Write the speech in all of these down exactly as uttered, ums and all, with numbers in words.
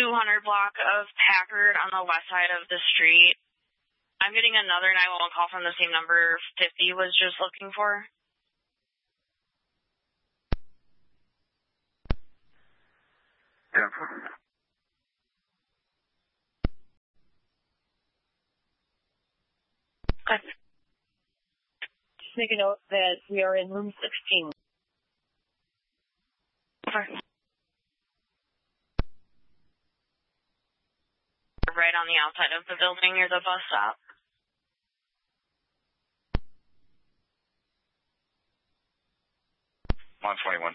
two hundred block of Packard on the west side of the street. I'm getting another nine one one call from the same number fifty was just looking for. Yeah. Okay. Just make a note that we are in room sixteen. Okay. Right on the outside of the building near the bus stop. one twenty-one.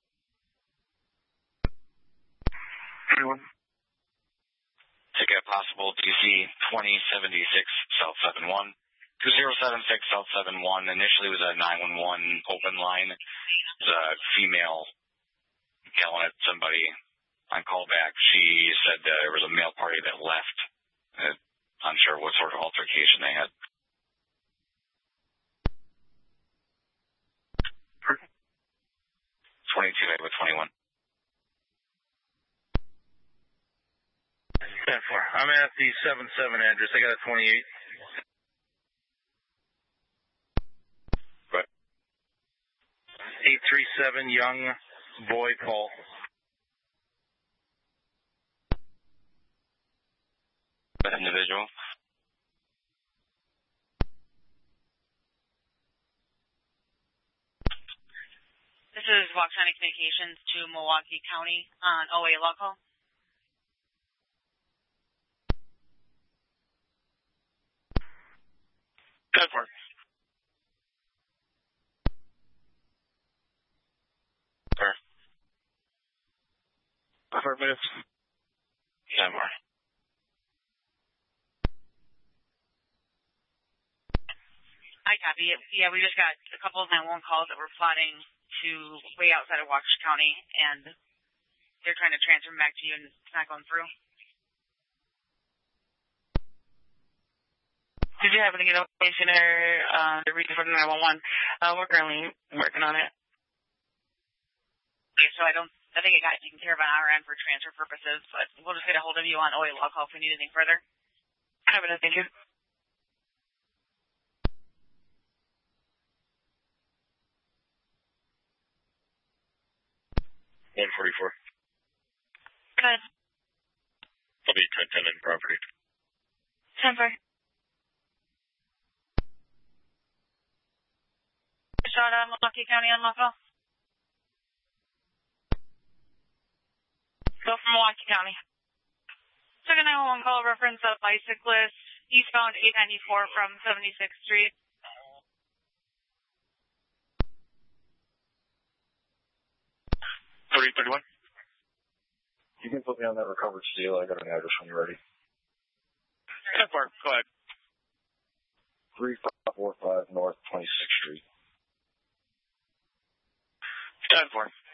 twenty-one. Ticket possible D C twenty seventy-six South seven one. two zero seven six South seven one. Initially was a nine one one open line. It was a female yelling at somebody on callback. She said that there was a male party that left. Uh, unsure what sort of altercation they had. twenty-two eight with twenty-one. ten four. I'm at the seven seven address. I got a twenty-eight. What? eight three seven young boy Paul. That individual. This is Waxahachie Communications to Milwaukee County on O A local. ten four. Sir. Affirmative. ten more. I copy it. Yeah, we just got a couple of nine one one calls that were plotting to way outside of Waxahachie County, and they're trying to transfer them back to you, and it's not going through. Did you happen to get a location or uh, the reason for the nine one one? Uh, we're currently working on it. Okay, so I don't, I think it got taken care of on our end for transfer purposes, but we'll just get a hold of you on O A Law Call if we need anything further. Have a nice day. Thank you. one forty-four. Good. I'll be tenant property. ten four. Shot on Milwaukee County on local. Go from Milwaukee County. Second nine one one call reference a bicyclist eastbound eight ninety-four from seventy-sixth Street. thirty thirty-one. You can put me on that recovered steel. I got an address when you're ready. ten four. Go ahead. three five four five North twenty-sixth Street. ten four.